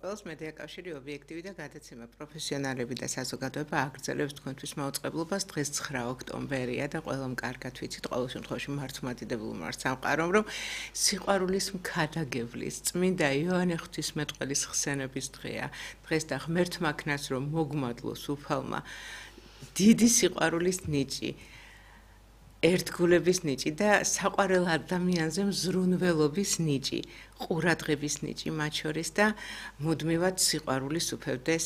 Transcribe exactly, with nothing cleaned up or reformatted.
ყველას მედია კავშირი ობიექტივი და გადაცემა პროფესიონალები და საზოგადოება აგრძელებს თქვენთვის მაუწყებლობას დღეს ცხრა ოქტომბერია და ყველამ კარგად ვიცით ყოველ შემთხვევაში მართლმადიდებულ მართ სამყარომ რომ სიყვარულის მქადაგებლის წმინდა იოანე ღვთისმეტყველის ხსენების დღეა დღეს და ღმერთმა ქნას რომ მოგმადლოს უფალმა დიდი სიყვარულის ნიჭი ერთგულების ნიჭი და საყვარელ ადამიანზე მზრუნველობის ნიჭი, ყურადღების ნიჭი მათ შორის და მუდმივად სიყვარულის უფევდეს